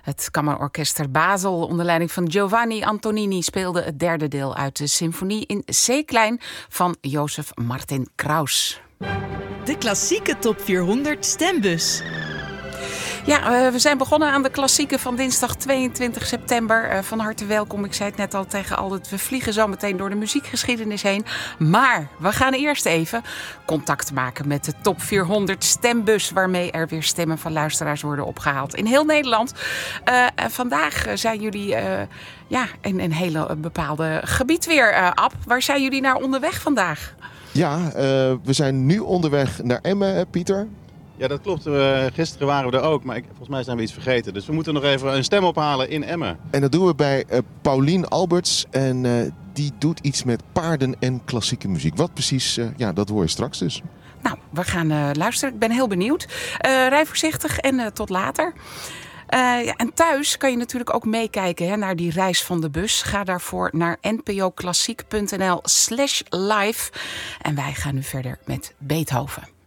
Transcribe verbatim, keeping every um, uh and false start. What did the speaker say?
Het Kammerorkest ter Basel onder leiding van Giovanni Antonini speelde het derde deel uit de symfonie in C-klein van Jozef Martin Kraus. De klassieke top vierhonderd stembus. Ja, uh, we zijn begonnen aan de klassieken van dinsdag tweeëntwintig september. Uh, van harte welkom. Ik zei het net al tegen Aldert. We vliegen zo meteen door de muziekgeschiedenis heen. Maar we gaan eerst even contact maken met de top vierhonderd stembus, waarmee er weer stemmen van luisteraars worden opgehaald in heel Nederland. Uh, vandaag zijn jullie uh, ja, in een hele bepaalde gebied weer, uh, Ab. Waar zijn jullie naar onderweg vandaag? Ja, uh, we zijn nu onderweg naar Emmen, Pieter. Ja, dat klopt. Uh, gisteren waren we er ook, maar ik, volgens mij zijn we iets vergeten. Dus we moeten nog even een stem ophalen in Emmen. En dat doen we bij uh, Paulien Alberts. En uh, die doet iets met paarden en klassieke muziek. Wat precies, uh, ja, dat hoor je straks dus. Nou, we gaan uh, luisteren. Ik ben heel benieuwd. Uh, rij voorzichtig en uh, tot later. Uh, ja, en thuis kan je natuurlijk ook meekijken hè, naar die reis van de bus. Ga daarvoor naar npoklassiek.nl slash live. En wij gaan nu verder met Beethoven.